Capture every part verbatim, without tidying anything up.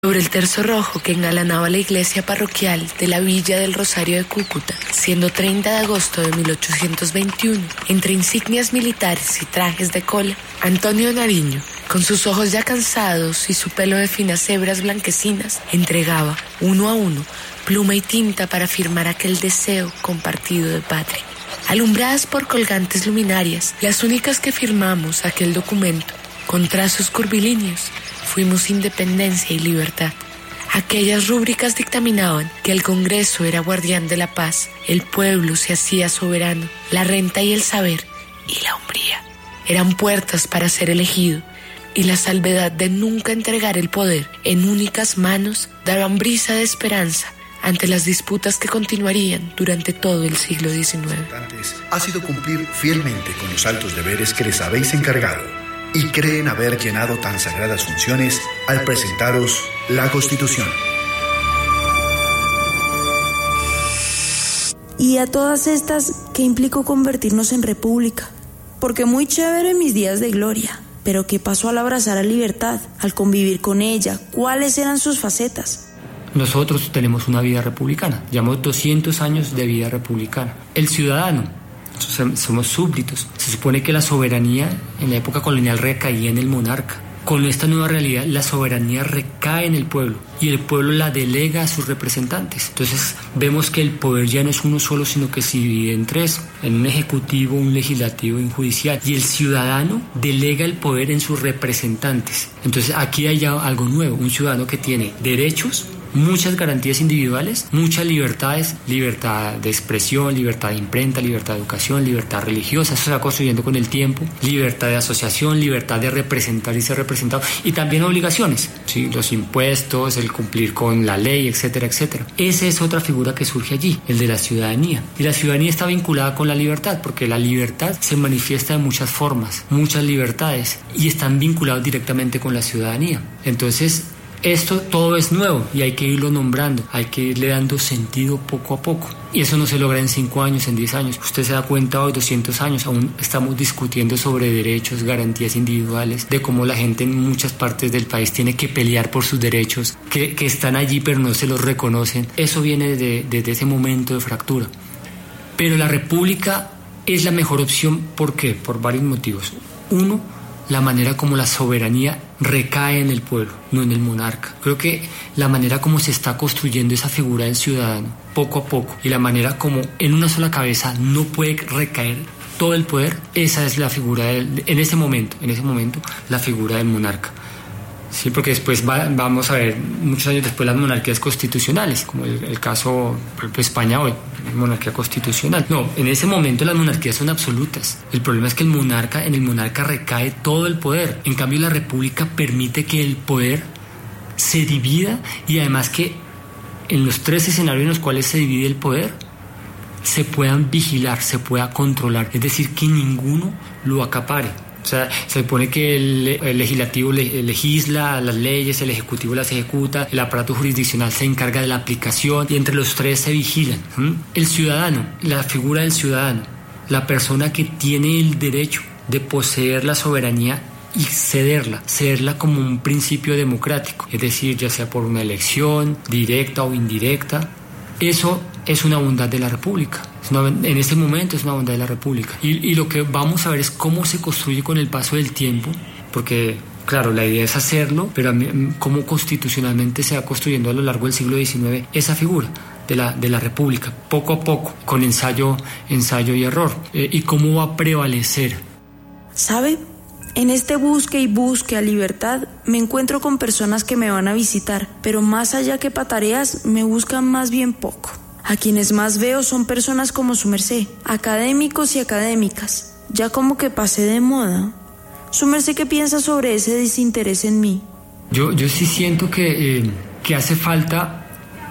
Sobre el terzo rojo que engalanaba la iglesia parroquial de la Villa del Rosario de Cúcuta, siendo treinta de agosto de mil ochocientos veintiuno, entre insignias militares y trajes de cola, Antonio Nariño, con sus ojos ya cansados y su pelo de finas hebras blanquecinas, entregaba, uno a uno, pluma y tinta para firmar aquel deseo compartido de patria. Alumbradas por colgantes luminarias, las únicas que firmamos aquel documento, con trazos curvilíneos, fuimos independencia y libertad. Aquellas rúbricas dictaminaban que el Congreso era guardián de la paz, el pueblo se hacía soberano, la renta y el saber, y la hombría, eran puertas para ser elegido, y la salvedad de nunca entregar el poder en únicas manos daban brisa de esperanza ante las disputas que continuarían durante todo el siglo diecinueve. Ha sido cumplir fielmente con los altos deberes que les habéis encargado, y creen haber llenado tan sagradas funciones al presentaros la Constitución. Y a todas estas, ¿qué implicó convertirnos en república? Porque muy chévere en mis días de gloria, pero ¿qué pasó al abrazar a libertad, al convivir con ella? ¿Cuáles eran sus facetas? Nosotros tenemos una vida republicana, llevamos doscientos años de vida republicana. El ciudadano, somos súbditos. Se supone que la soberanía en la época colonial recaía en el monarca. Con esta nueva realidad, la soberanía recae en el pueblo y el pueblo la delega a sus representantes. Entonces vemos que el poder ya no es uno solo, sino que se divide en tres, en un ejecutivo, un legislativo y un judicial. Y el ciudadano delega el poder en sus representantes. Entonces aquí hay ya algo nuevo, un ciudadano que tiene derechos, muchas garantías individuales, muchas libertades, libertad de expresión, libertad de imprenta, libertad de educación, libertad religiosa, eso se va construyendo con el tiempo, libertad de asociación, libertad de representar y ser representado, y también obligaciones, ¿sí? Los impuestos, el cumplir con la ley, etcétera, etcétera. Esa es otra figura que surge allí, el de la ciudadanía. Y la ciudadanía está vinculada con la libertad, porque la libertad se manifiesta de muchas formas, muchas libertades, y están vinculados directamente con la ciudadanía. Entonces, esto todo es nuevo y hay que irlo nombrando, hay que irle dando sentido poco a poco. Y eso no se logra en cinco años, en diez años. Usted se da cuenta hoy, doscientos años, aún estamos discutiendo sobre derechos, garantías individuales, de cómo la gente en muchas partes del país tiene que pelear por sus derechos, que, que están allí pero no se los reconocen. Eso viene desde, desde ese momento de fractura. Pero la república es la mejor opción, ¿por qué? Por varios motivos. Uno, la manera como la soberanía recae en el pueblo, no en el monarca. Creo que la manera como se está construyendo esa figura del ciudadano, poco a poco, y la manera como en una sola cabeza no puede recaer todo el poder, esa es la figura, del, en ese momento, en ese momento, la figura del monarca. Sí, porque después va, vamos a ver, muchos años después, las monarquías constitucionales, como el, el caso, por ejemplo, España hoy, monarquía constitucional. No, en ese momento las monarquías son absolutas. El problema es que el monarca, en el monarca recae todo el poder. En cambio, la república permite que el poder se divida y además que en los tres escenarios en los cuales se divide el poder, se puedan vigilar, se pueda controlar. Es decir, que ninguno lo acapare. O sea, se supone que el, el legislativo le, legisla las leyes, el ejecutivo las ejecuta, el aparato jurisdiccional se encarga de la aplicación y entre los tres se vigilan. ¿Mm? El ciudadano, la figura del ciudadano, la persona que tiene el derecho de poseer la soberanía y cederla, cederla como un principio democrático, es decir, ya sea por una elección directa o indirecta. Eso es una bondad de la República. Es una, en este momento es una bondad de la República. Y, y lo que vamos a ver es cómo se construye con el paso del tiempo, porque, claro, la idea es hacerlo, pero a mí, cómo constitucionalmente se va construyendo a lo largo del siglo diecinueve esa figura de la, de la República, poco a poco, con ensayo, ensayo y error. Eh, y cómo va a prevalecer. ¿Sabe? En este busque y busque a libertad me encuentro con personas que me van a visitar, pero más allá que patareas me buscan más bien poco. A quienes más veo son personas como su merced, académicos y académicas. Ya como que pasé de moda. ¿Su merced qué piensa sobre ese desinterés en mí? Yo, yo sí siento que, eh, que hace falta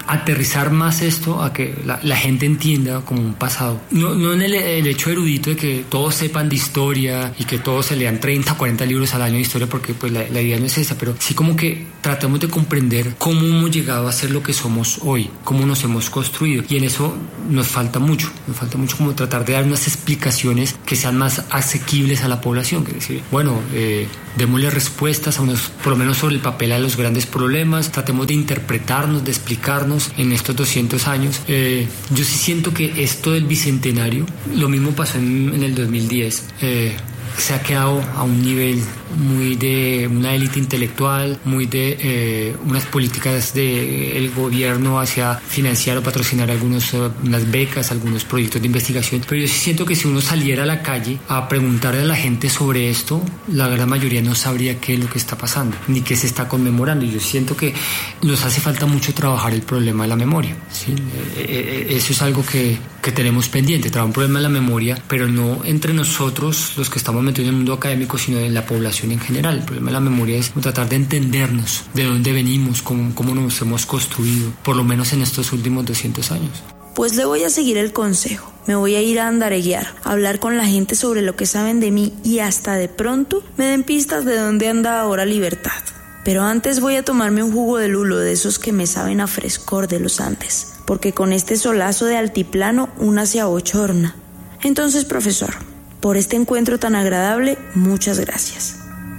aterrizar más esto a que la, la gente entienda como un pasado. No, no en el, el hecho erudito de que todos sepan de historia y que todos se lean treinta, cuarenta libros al año de historia, porque pues la, la idea no es esa, pero sí como que tratamos de comprender cómo hemos llegado a ser lo que somos hoy, cómo nos hemos construido, y en eso nos falta mucho, nos falta mucho como tratar de dar unas explicaciones que sean más asequibles a la población, que decir, bueno, eh, démosle respuestas a unos, por lo menos sobre el papel a los grandes problemas, tratemos de interpretarnos, de explicarnos en estos doscientos años. Eh, yo sí siento que esto del bicentenario, lo mismo pasó en, en el dos mil diez, eh, se ha quedado a un nivel muy de una élite intelectual, muy de eh, unas políticas del gobierno hacia financiar o patrocinar algunos, uh, unas becas, algunos proyectos de investigación. Pero yo sí siento que si uno saliera a la calle a preguntarle a la gente sobre esto, la gran mayoría no sabría qué es lo que está pasando, ni qué se está conmemorando. Y yo siento que nos hace falta mucho trabajar el problema de la memoria, ¿sí? Eh, eh, eso es algo que, que tenemos pendiente, trabajar un problema de la memoria, pero no entre nosotros, los que estamos metidos en el mundo académico, sino en la población en general. El problema de la memoria es tratar de entendernos, de dónde venimos, cómo, cómo nos hemos construido, por lo menos en estos últimos doscientos años. Pues le voy a seguir el consejo. Me voy a ir a andareguear, a hablar con la gente sobre lo que saben de mí y hasta de pronto me den pistas de dónde anda ahora Libertad. Pero antes voy a tomarme un jugo de lulo, de esos que me saben a frescor de los Andes, porque con este solazo de altiplano una se abochorna. Entonces, profesor, por este encuentro tan agradable, muchas gracias.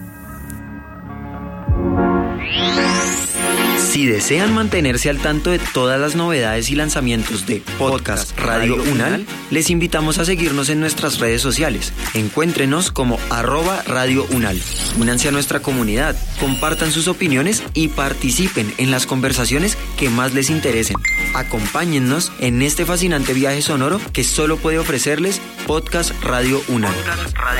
Si desean mantenerse al tanto de todas las novedades y lanzamientos de Podcast Radio UNAL, les invitamos a seguirnos en nuestras redes sociales. Encuéntrenos como arroba Radio UNAL. Únanse a nuestra comunidad, compartan sus opiniones y participen en las conversaciones que más les interesen. Acompáñennos en este fascinante viaje sonoro que solo puede ofrecerles Podcast Radio UNAL.